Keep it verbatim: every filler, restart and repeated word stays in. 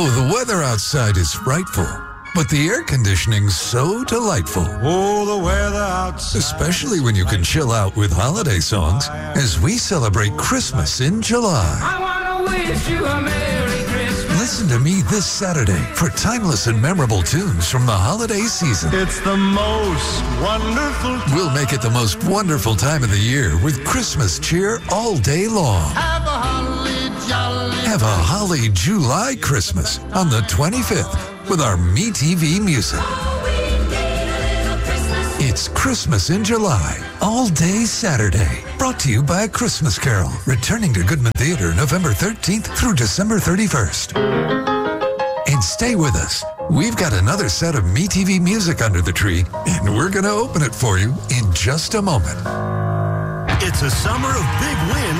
Oh, the weather outside is frightful, but the air conditioning's so delightful. Oh, the weather outside. Especially when you can chill out with holiday songs as we celebrate Christmas in July. I wanna wish you a Merry Christmas. Listen to me this Saturday for timeless and memorable tunes from the holiday season. It's the most wonderful time. We'll make it the most wonderful time of the year with Christmas cheer all day long. Have a holly jolly. Have a holly July Christmas on the twenty-fifth with our Me T V music. It's Christmas in July, all day Saturday. Brought to you by A Christmas Carol, returning to Goodman Theater November thirteenth through December thirty-first. And stay with us. We've got another set of Me T V music under the tree, and we're going to open it for you in just a moment. It's a summer of big wins